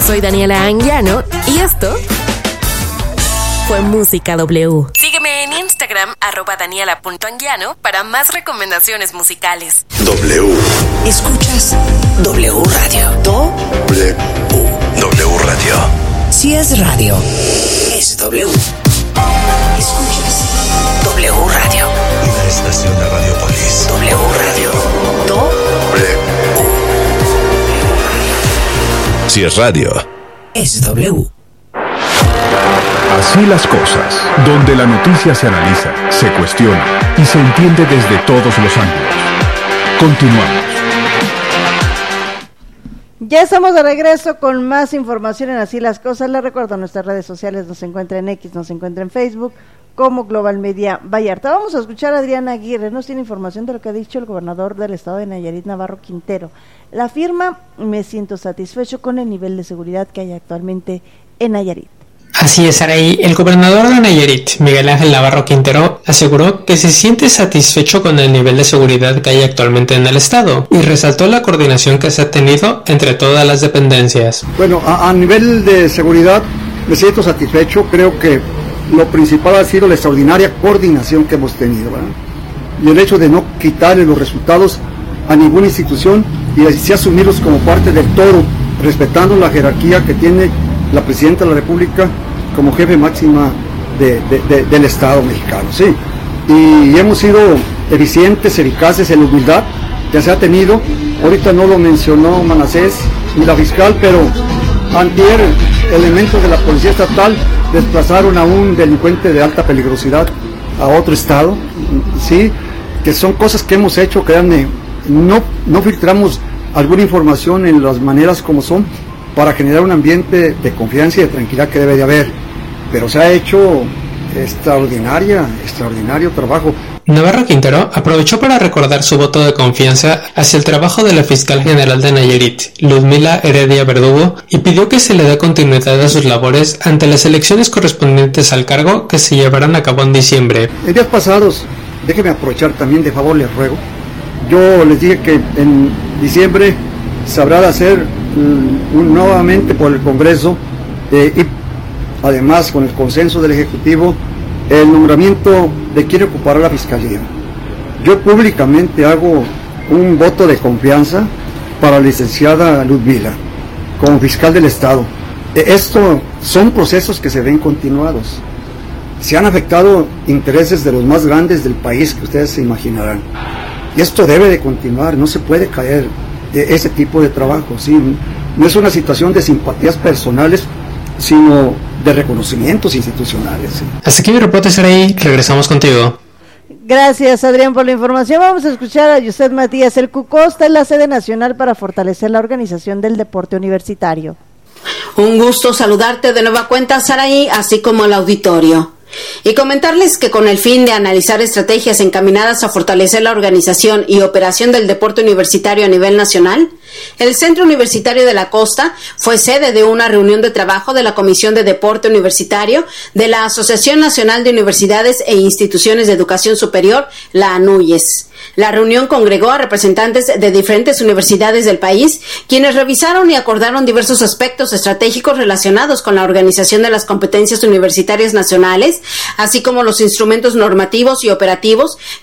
Soy Daniela Anguiano y esto fue Música W. Sígueme en Instagram, @daniela.anguiano, para más recomendaciones musicales. W. Escuchas W Radio. W. W Radio. Si es radio, es W. Escuchas W Radio. Una estación de Radiopolis. W Radio. W. Si es radio, es W. Así las cosas, donde la noticia se analiza, se cuestiona y se entiende desde todos los ángulos. Continuamos. Ya estamos de regreso con más información en Así las Cosas. Les recuerdo, nuestras redes sociales nos encuentra en X, nos encuentra en Facebook como Global Media Vallarta. Vamos a escuchar a Adriana Aguirre, nos tiene información de lo que ha dicho el gobernador del estado de Nayarit, Navarro Quintero. La firma: me siento satisfecho con el nivel de seguridad que hay actualmente en Nayarit. Así es, Araí. El gobernador de Nayarit, Miguel Ángel Navarro Quintero, aseguró que se siente satisfecho con el nivel de seguridad que hay actualmente en el estado y resaltó la coordinación que se ha tenido entre todas las dependencias. Bueno, a nivel de seguridad me siento satisfecho. Creo que lo principal ha sido la extraordinaria coordinación que hemos tenido, ¿verdad? Y el hecho de no quitarle los resultados a ninguna institución y así asumirlos como parte del todo, respetando la jerarquía que tiene la Presidenta de la República como jefe máxima del Estado mexicano, sí. Y hemos sido eficientes, eficaces en la humildad que se ha tenido. Ahorita no lo mencionó Manasés ni la fiscal, pero antier elementos de la Policía Estatal desplazaron a un delincuente de alta peligrosidad a otro estado, sí, que son cosas que hemos hecho, créanme, no filtramos alguna información en las maneras como son, para generar un ambiente de confianza y de tranquilidad que debe de haber, pero se ha hecho extraordinario trabajo. Navarro Quintero aprovechó para recordar su voto de confianza hacia el trabajo de la fiscal general de Nayarit, Ludmila Heredia Verdugo, y pidió que se le dé continuidad a sus labores ante las elecciones correspondientes al cargo que se llevarán a cabo en diciembre. En días pasados, déjeme aprovechar también, de favor les ruego, yo les dije que en diciembre se habrá de hacer nuevamente por el Congreso y además con el consenso del Ejecutivo el nombramiento de quien ocupará la Fiscalía. Yo públicamente hago un voto de confianza para la licenciada Ludmila como fiscal del Estado. Esto son procesos que se ven continuados. Se han afectado intereses de los más grandes del país que ustedes se imaginarán. Y esto debe de continuar, no se puede caer de ese tipo de trabajo, ¿sí? No es una situación de simpatías personales, sino de reconocimientos institucionales, ¿sí? Hasta aquí mi reporte, Saraí. Regresamos contigo. Gracias, Adrián, por la información. Vamos a escuchar a Yuset Matías. El Cucosta es la sede nacional para fortalecer la organización del deporte universitario. Un gusto saludarte de nueva cuenta, Saraí, así como al auditorio. Y comentarles que con el fin de analizar estrategias encaminadas a fortalecer la organización y operación del deporte universitario a nivel nacional, el Centro Universitario de la Costa fue sede de una reunión de trabajo de la Comisión de Deporte Universitario de la Asociación Nacional de Universidades e Instituciones de Educación Superior, la ANUYES. La reunión congregó a representantes de diferentes universidades del país, quienes revisaron y acordaron diversos aspectos estratégicos relacionados con la organización de las competencias universitarias nacionales, así como los instrumentos normativos y operativos